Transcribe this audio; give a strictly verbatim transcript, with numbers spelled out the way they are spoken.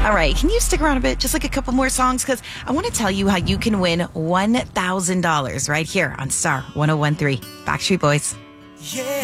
All right, can you stick around a bit? Just like a couple more songs, because I want to tell you how you can win one thousand dollars right here on Star one oh one three. Backstreet Boys. Yeah.